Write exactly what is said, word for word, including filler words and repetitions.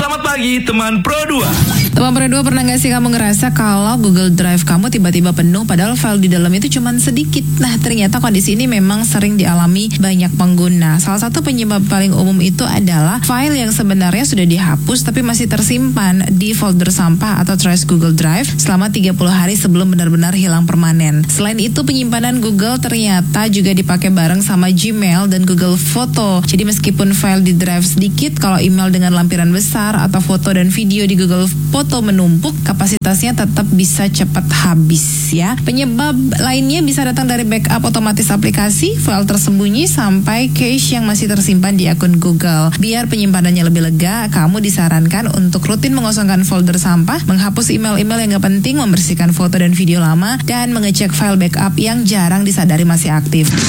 Selamat pagi teman Pro dua. Teman Pro dua, pernah gak sih kamu ngerasa kalau Google Drive kamu tiba-tiba penuh padahal file di dalam itu cuma sedikit? Nah, ternyata kondisi ini memang sering dialami banyak pengguna. Salah satu penyebab paling umum itu adalah file yang sebenarnya sudah dihapus tapi masih tersimpan di folder sampah atau trash Google Drive selama tiga puluh hari sebelum benar-benar hilang permanen. Selain itu, penyimpanan Google ternyata juga dipakai bareng sama Gmail dan Google Foto. Jadi meskipun file di Drive sedikit, kalau email dengan lampiran besar atau foto dan video di Google Foto menumpuk, kapasitasnya tetap bisa cepat habis ya. Penyebab lainnya bisa datang dari backup otomatis aplikasi, file tersembunyi, sampai cache yang masih tersimpan di akun Google. Biar penyimpanannya lebih lega, kamu disarankan untuk rutin mengosongkan folder sampah, menghapus email-email yang gak penting, membersihkan foto dan video lama, dan mengecek file backup yang jarang disadari masih aktif.